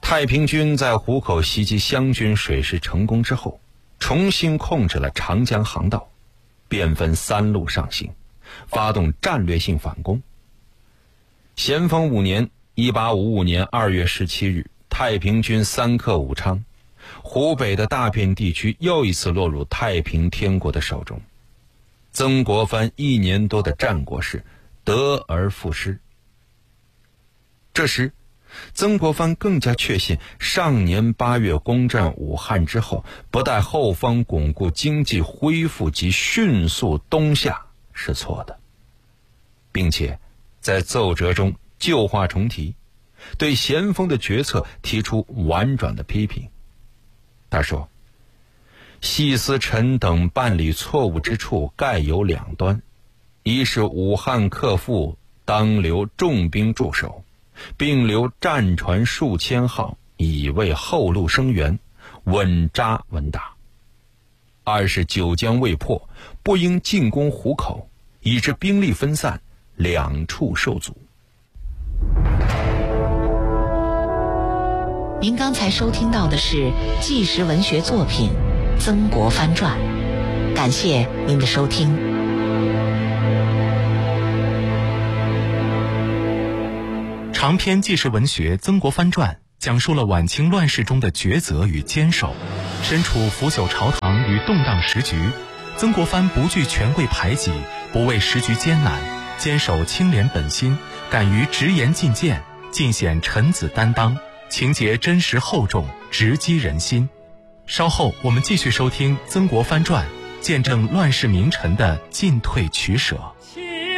太平军在湖口袭击湘军水师成功之后，重新控制了长江航道，便分3路上行，发动战略性反攻。咸丰5年1855年2月17日，太平军3克武昌，湖北的大片地区又一次落入太平天国的手中。曾国藩1年多的战国事得而复失。这时曾国藩更加确信，上年8月攻占武汉之后，不待后方巩固经济恢复及迅速东下是错的，并且在奏折中旧话重提，对咸丰的决策提出婉转的批评。他说：细思臣等办理错误之处概有2端，一是武汉克复当留重兵驻守，并留战船数千号，以为后路生援，稳扎稳打；二是九江未破，不应进攻湖口，以致兵力分散，两处受阻。 您刚才收听到的是纪实文学作品《曾国藩传》，感谢您的收听。 长篇纪实文学《曾国藩传》讲述了晚清乱世中的抉择与坚守。身处腐朽朝堂与动荡时局，曾国藩不惧权贵排挤，不畏时局艰难，坚守清廉本心，敢于直言进谏，尽显臣子担当，情节真实厚重，直击人心。稍后我们继续收听《曾国藩传》，见证乱世名臣的进退取舍。